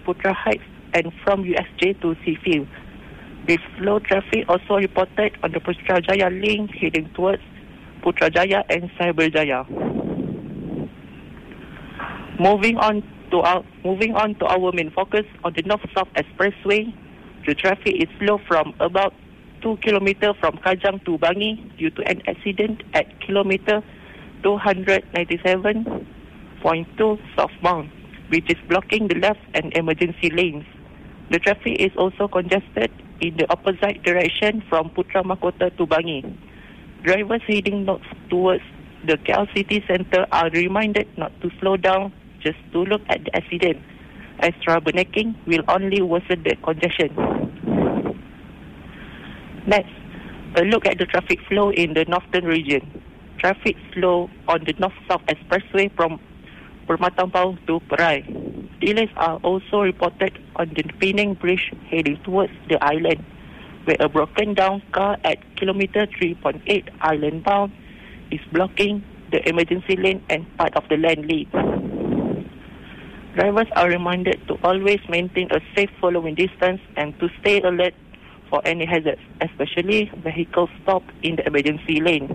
Putra Heights and from USJ to Seafield. With slow traffic also reported on the Putrajaya link heading towards Putrajaya and Cyberjaya. Moving on to our main focus on the North-South Expressway, the traffic is slow from about 2 km from Kajang to Bangi due to an accident at kilometer 297.2 southbound, which is blocking the left and emergency lanes. The traffic is also congested in the opposite direction from Putra Mahkota to Bangi. Drivers heading north towards the KL city centre are reminded not to slow down just to look at the accident, as rubbernecking will only worsen the congestion. Next, a look at the traffic flow in the northern region. Traffic slow on the North-South Expressway from Permatambau to Perai. Delays are also reported on the Penang Bridge heading towards the island, where a broken down car at kilometer 3.8 island bound is blocking the emergency lane and part of the land lead. Drivers are reminded to always maintain a safe following distance and to stay alert for any hazards, especially vehicles stopped in the emergency lane.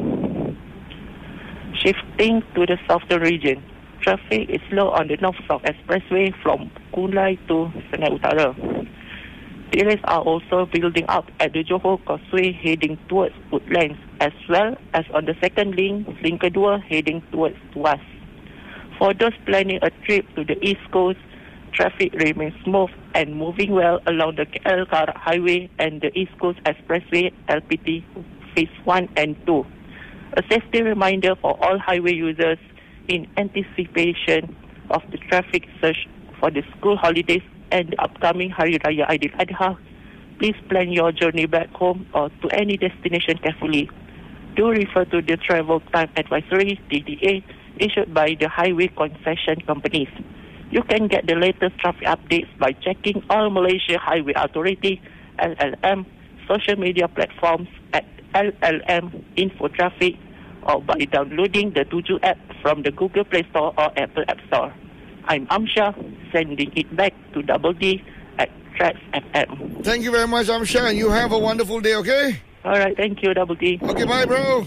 Shifting to the southern region, traffic is slow on the North-South Expressway from Kulai to Senai Utara. Delays are also building up at the Johor Causeway heading towards Woodlands, as well as on the second link kedua heading towards Tuas. For those planning a trip to the East Coast, traffic remains smooth and moving well along the KL Karak Highway and the East Coast Expressway LPT Phase 1 and 2. A safety reminder for all highway users in anticipation of the traffic surge for the school holidays and the upcoming Hari Raya Aidil-Adha. Please plan your journey back home or to any destination carefully. Do refer to the Travel Time Advisory, TTA, issued by the Highway Concession Companies. You can get the latest traffic updates by checking all Malaysia Highway Authority, LLM, social media platforms at LLM Info Traffic or by downloading the Tuju app from the Google Play Store or Apple App Store. I'm Amsha, sending it back to Double D at Tracks FM. Thank you very much, Amsha, and you have a wonderful day, okay? All right, thank you, Double D. Okay, bye, bro.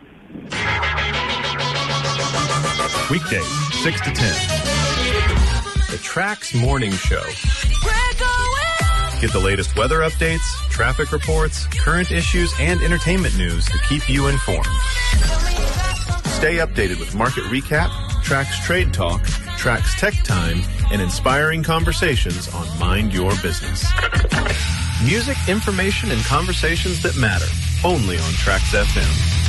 Weekdays, 6 to 10. The Tracks Morning Show. Get the latest weather updates, traffic reports, current issues, and entertainment news to keep you informed. Stay updated with market recap, Tracks Trade Talk, Tracks Tech Time, and inspiring conversations on Mind Your Business. Music, information, and conversations that matter, only on Tracks FM.